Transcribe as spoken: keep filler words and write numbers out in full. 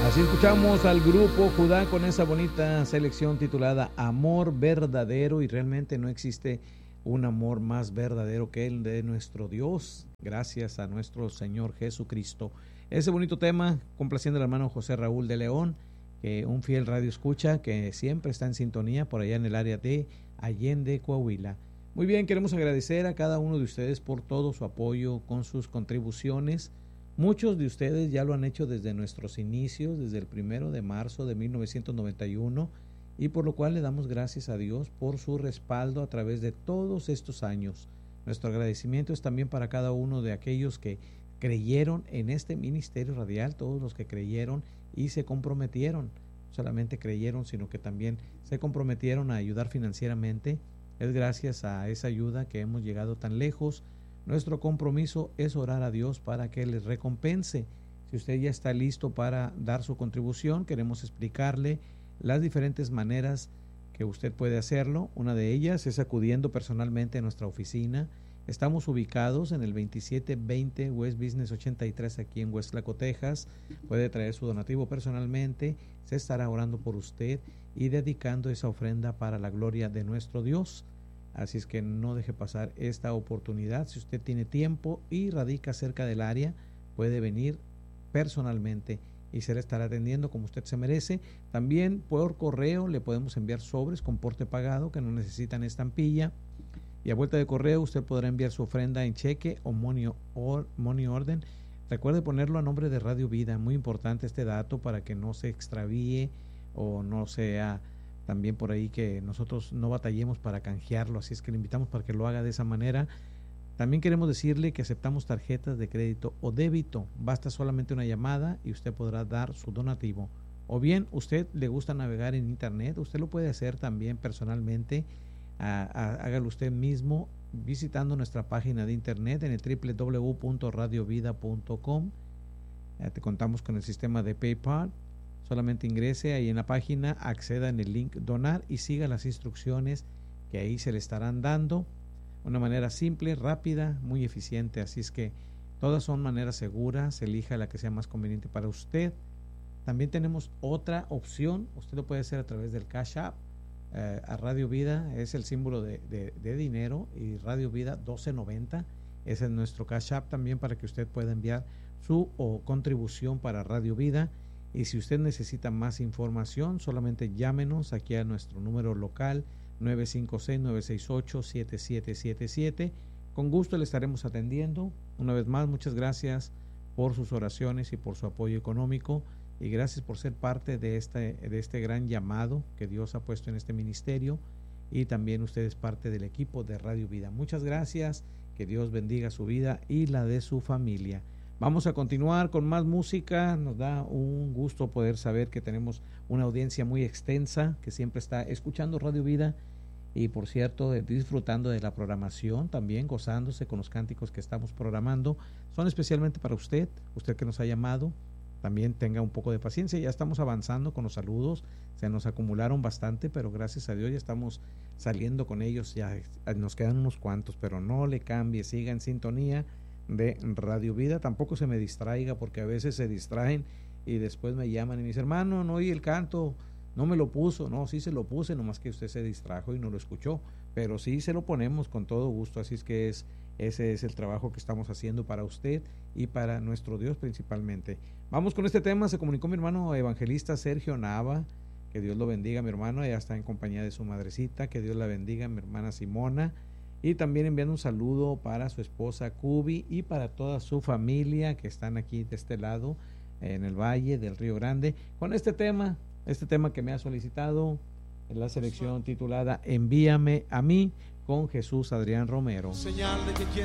Así escuchamos al grupo Judá con esa bonita selección titulada Amor Verdadero, y realmente no existe un amor más verdadero que el de nuestro Dios, gracias a nuestro Señor Jesucristo. Ese bonito tema, complaciendo al hermano José Raúl de León, que un fiel radio escucha, que siempre está en sintonía por allá en el área de Allende, Coahuila. Muy bien, queremos agradecer a cada uno de ustedes por todo su apoyo con sus contribuciones. Muchos de ustedes ya lo han hecho desde nuestros inicios, desde el primero de marzo de mil novecientos noventa y uno, y por lo cual le damos gracias a Dios por su respaldo a través de todos estos años. Nuestro agradecimiento es también para cada uno de aquellos que creyeron en este ministerio radial, todos los que creyeron y se comprometieron. No solamente creyeron, sino que también se comprometieron a ayudar financieramente. Es gracias a esa ayuda que hemos llegado tan lejos. Nuestro compromiso es orar a Dios para que les recompense. Si usted ya está listo para dar su contribución, queremos explicarle las diferentes maneras que usted puede hacerlo. Una de ellas es acudiendo personalmente a nuestra oficina. Estamos ubicados en el veintisiete veinte West Business ochenta y tres aquí en Westlaco, Texas. Puede traer su donativo personalmente, se estará orando por usted y dedicando esa ofrenda para la gloria de nuestro Dios. Así es que no deje pasar esta oportunidad. Si usted tiene tiempo y radica cerca del área, puede venir personalmente y se le estará atendiendo como usted se merece. También por correo le podemos enviar sobres con porte pagado que no necesitan estampilla. Y a vuelta de correo usted podrá enviar su ofrenda en cheque o money, or, money order. Recuerde ponerlo a nombre de Radio Vida. Muy importante este dato para que no se extravíe o no sea... También por ahí que nosotros no batallemos para canjearlo, así es que le invitamos para que lo haga de esa manera. También queremos decirle que aceptamos tarjetas de crédito o débito. Basta solamente una llamada y usted podrá dar su donativo. O bien, usted le gusta navegar en internet, usted lo puede hacer también personalmente. A, a, hágalo usted mismo visitando nuestra página de internet en el doble u doble u doble u punto radio vida punto com. Eh, te contamos con el sistema de PayPal. Solamente ingrese ahí en la página, acceda en el link donar y siga las instrucciones que ahí se le estarán dando. Una manera simple, rápida, muy eficiente. Así es que todas son maneras seguras. Elija la que sea más conveniente para usted. También tenemos otra opción. Usted lo puede hacer a través del Cash App. Eh, a Radio Vida es el símbolo de, de, de dinero y Radio Vida doce noventa. Ese es nuestro Cash App también para que usted pueda enviar su o contribución para Radio Vida. Y si usted necesita más información, solamente llámenos aquí a nuestro número local nueve cinco seis, nueve seis ocho, siete siete siete siete. Con gusto le estaremos atendiendo. Una vez más, muchas gracias por sus oraciones y por su apoyo económico. Y gracias por ser parte de este, de este gran llamado que Dios ha puesto en este ministerio. Y también usted es parte del equipo de Radio Vida. Muchas gracias. Que Dios bendiga su vida y la de su familia. Vamos a continuar con más música. Nos da un gusto poder saber que tenemos una audiencia muy extensa que siempre está escuchando Radio Vida y, por cierto, disfrutando de la programación, también gozándose con los cánticos que estamos programando. Son especialmente para usted, usted que nos ha llamado. También tenga un poco de paciencia. Ya estamos avanzando con los saludos. Se nos acumularon bastante, pero gracias a Dios ya estamos saliendo con ellos. Ya nos quedan unos cuantos, pero no le cambie, siga en sintonía de Radio Vida. Tampoco se me distraiga, porque a veces se distraen y después me llaman y me dicen, hermano, no oí el canto, no me lo puso. No, sí se lo puse, nomás que usted se distrajo y no lo escuchó, pero sí se lo ponemos con todo gusto. Así es que es, ese es el trabajo que estamos haciendo para usted y para nuestro Dios principalmente. Vamos con este tema. Se comunicó mi hermano evangelista Sergio Nava. Que Dios lo bendiga, mi hermano. Ella está en compañía de su madrecita. Que Dios la bendiga, mi hermana Simona. Y también enviando un saludo para su esposa Cubi y para toda su familia que están aquí de este lado, en el Valle del Río Grande, con este tema, este tema que me ha solicitado en la selección titulada Envíame a mí, con Jesús Adrián Romero. Señal de que quiere